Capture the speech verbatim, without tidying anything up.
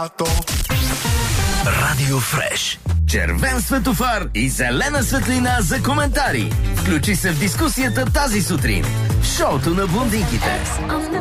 Радио Фреш. Червен светофар и зелена светлина за коментари. Включи се в дискусията тази сутрин. Шоуто на блондинките.